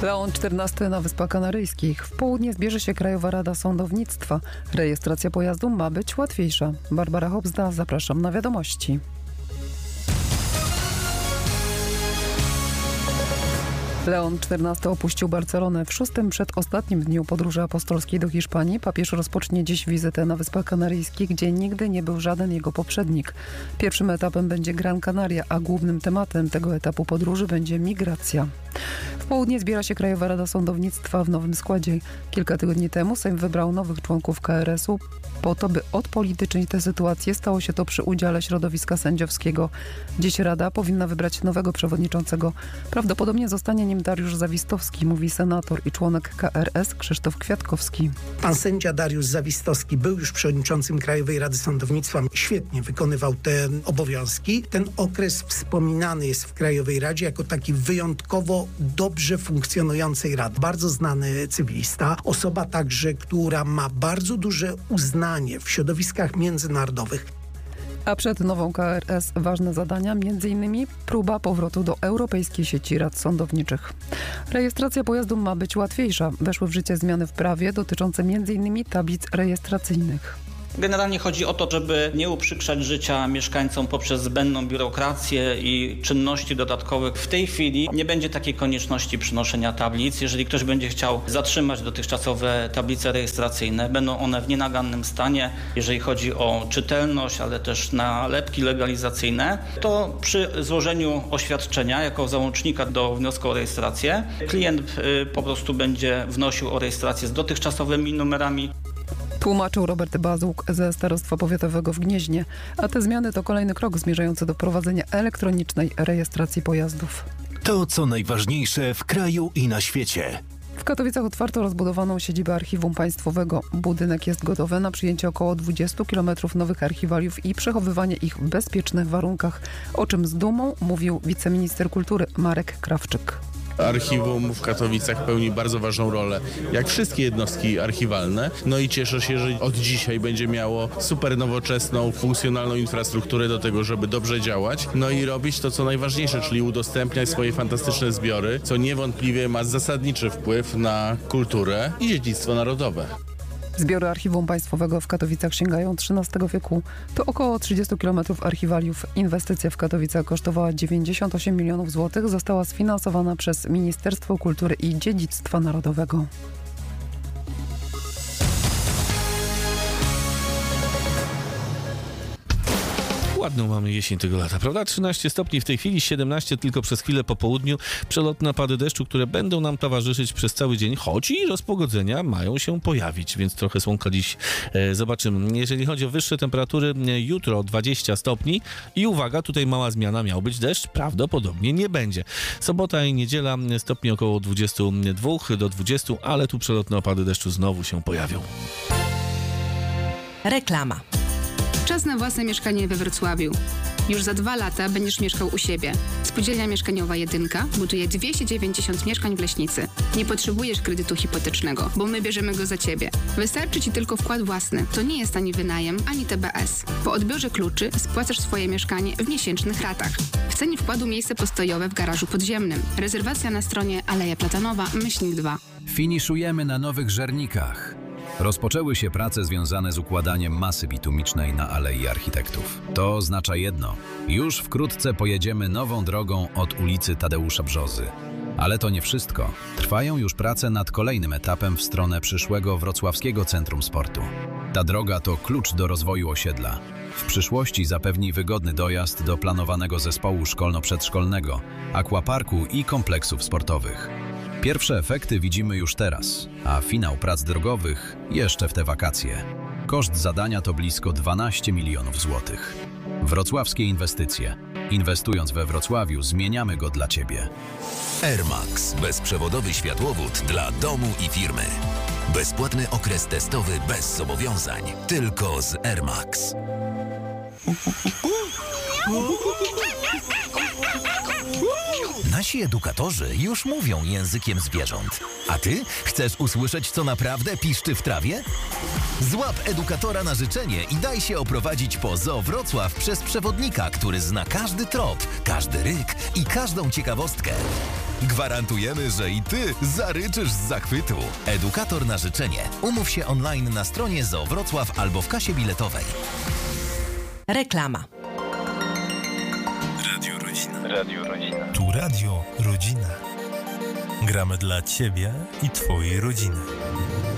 Leon XIV na Wyspach Kanaryjskich. W południe zbierze się Krajowa Rada Sądownictwa. Rejestracja pojazdu ma być łatwiejsza. Barbara Hobzda, zapraszam na wiadomości. Leon XIV opuścił Barcelonę. W szóstym przedostatnim dniu podróży apostolskiej do Hiszpanii papież rozpocznie dziś wizytę na Wyspach Kanaryjskich, gdzie nigdy nie był żaden jego poprzednik. Pierwszym etapem będzie Gran Canaria, a głównym tematem tego etapu podróży będzie migracja. W południe zbiera się Krajowa Rada Sądownictwa w nowym składzie. Kilka tygodni temu Sejm wybrał nowych członków KRS-u po to, by odpolitycznić tę sytuację. Stało się to przy udziale środowiska sędziowskiego. Dziś Rada powinna wybrać nowego przewodniczącego. Prawdopodobnie zostanie nim Dariusz Zawistowski, mówi senator i członek KRS Krzysztof Kwiatkowski. Pan sędzia Dariusz Zawistowski był już przewodniczącym Krajowej Rady Sądownictwa. Świetnie wykonywał te obowiązki. Ten okres wspominany jest w Krajowej Radzie jako taki wyjątkowo dobrze funkcjonującej rady. Bardzo znany cywilista. Osoba także, która ma bardzo duże uznanie w środowiskach międzynarodowych. A przed nową KRS ważne zadania, m.in. próba powrotu do Europejskiej Sieci Rad Sądowniczych. Rejestracja pojazdu ma być łatwiejsza. Weszły w życie zmiany w prawie dotyczące m.in. tablic rejestracyjnych. Generalnie chodzi o to, żeby nie uprzykrzać życia mieszkańcom poprzez zbędną biurokrację i czynności dodatkowych. W tej chwili nie będzie takiej konieczności przynoszenia tablic. Jeżeli ktoś będzie chciał zatrzymać dotychczasowe tablice rejestracyjne, będą one w nienagannym stanie. Jeżeli chodzi o czytelność, ale też nalepki legalizacyjne, to przy złożeniu oświadczenia jako załącznika do wniosku o rejestrację, klient po prostu będzie wnosił o rejestrację z dotychczasowymi numerami. Tłumaczył Robert Bazłuk ze Starostwa Powiatowego w Gnieźnie, a te zmiany to kolejny krok zmierzający do wprowadzenia elektronicznej rejestracji pojazdów. To, co najważniejsze w kraju i na świecie. W Katowicach otwarto rozbudowaną siedzibę Archiwum Państwowego. Budynek jest gotowy na przyjęcie około 20 km nowych archiwaliów i przechowywanie ich w bezpiecznych warunkach, o czym z dumą mówił wiceminister kultury Marek Krawczyk. Archiwum w Katowicach pełni bardzo ważną rolę, jak wszystkie jednostki archiwalne. No i cieszę się, że od dzisiaj będzie miało super nowoczesną, funkcjonalną infrastrukturę do tego, żeby dobrze działać. No i robić to, co najważniejsze, czyli udostępniać swoje fantastyczne zbiory, co niewątpliwie ma zasadniczy wpływ na kulturę i dziedzictwo narodowe. Zbiory Archiwum Państwowego w Katowicach sięgają XIII wieku. To około 30 km archiwaliów. Inwestycja w Katowicach kosztowała 98 milionów złotych. Została sfinansowana przez Ministerstwo Kultury i Dziedzictwa Narodowego. Ładną mamy jesień tego lata, prawda? 13 stopni w tej chwili, 17 tylko przez chwilę po południu. Przelotne napady deszczu, które będą nam towarzyszyć przez cały dzień, choć i rozpogodzenia mają się pojawić, więc trochę słonka dziś zobaczymy. Jeżeli chodzi o wyższe temperatury, jutro 20 stopni i uwaga, tutaj mała zmiana, miał być deszcz, prawdopodobnie nie będzie. Sobota i niedziela stopni około 22 do 20, ale tu przelotne opady deszczu znowu się pojawią. Reklama. Czas na własne mieszkanie we Wrocławiu. Już za 2 lata będziesz mieszkał u siebie. Spółdzielnia Mieszkaniowa Jedynka buduje 290 mieszkań w Leśnicy. Nie potrzebujesz kredytu hipotecznego, bo my bierzemy go za ciebie. Wystarczy ci tylko wkład własny. To nie jest ani wynajem, ani TBS. Po odbiorze kluczy spłacasz swoje mieszkanie w miesięcznych ratach. W cenie wkładu miejsce postojowe w garażu podziemnym. Rezerwacja na stronie Aleja Platanowa, /2. Finiszujemy na nowych żernikach. Rozpoczęły się prace związane z układaniem masy bitumicznej na Alei Architektów. To oznacza jedno. Już wkrótce pojedziemy nową drogą od ulicy Tadeusza Brzozy. Ale to nie wszystko. Trwają już prace nad kolejnym etapem w stronę przyszłego Wrocławskiego Centrum Sportu. Ta droga to klucz do rozwoju osiedla. W przyszłości zapewni wygodny dojazd do planowanego zespołu szkolno-przedszkolnego, aquaparku i kompleksów sportowych. Pierwsze efekty widzimy już teraz, a finał prac drogowych jeszcze w te wakacje. Koszt zadania to blisko 12 milionów złotych. Wrocławskie inwestycje. Inwestując we Wrocławiu, zmieniamy go dla Ciebie. Airmax. Bezprzewodowy światłowód dla domu i firmy. Bezpłatny okres testowy bez zobowiązań. Tylko z Airmax. Nasi edukatorzy już mówią językiem zwierząt. A ty chcesz usłyszeć, co naprawdę piszczy w trawie? Złap edukatora na życzenie i daj się oprowadzić po Zoo Wrocław przez przewodnika, który zna każdy trop, każdy ryk i każdą ciekawostkę. Gwarantujemy, że i ty zaryczysz z zachwytu. Edukator na życzenie. Umów się online na stronie Zoo Wrocław albo w kasie biletowej. Reklama. Radio Rodzina. Tu Radio Rodzina. Gramy dla Ciebie i Twojej rodziny.